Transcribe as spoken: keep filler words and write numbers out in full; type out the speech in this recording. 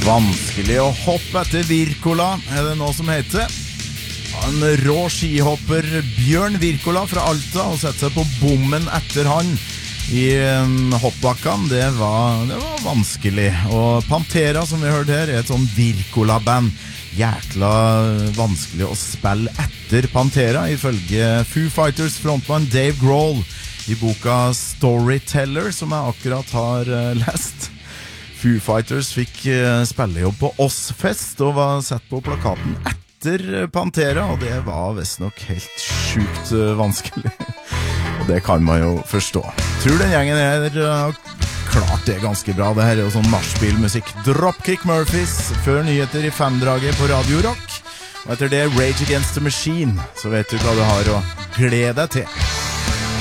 Vanskelig å hoppe etter Wirkola, er det noe som heter. En rå skihopper Bjørn Wirkola fra Alta og sette seg på bommen etter han i hoppbakken, det var, det var vanskelig. Og Pantera, som vi hørte her, er et sånn Wirkola-band. Jækla vanskelig å spille etter Pantera, ifølge Foo Fighters frontmann Dave Grohl i boka Storyteller, som jeg akkurat har lest. Foo Fighters fikk spillejobb på Ozzfest og var sett på plakaten etter Pantera, og det var visst nok helt sjukt vanskelig. Og det kan man jo forstå. Tror den gjengen her har klart det ganske bra. Det her er jo sånn nachspielmusikk. Dropkick Murphys før nyheter i femdraget på Radio Rock. Og etter det Rage Against the Machine, så vet du hva du har å glede deg til.